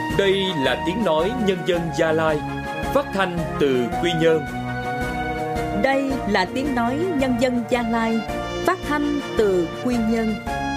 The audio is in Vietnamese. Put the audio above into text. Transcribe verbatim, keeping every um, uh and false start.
Đây là tiếng nói nhân dân Gia Lai, phát thanh từ Quy Nhơn. Đây là tiếng nói nhân dân Gia Lai, phát thanh từ Quy Nhơn.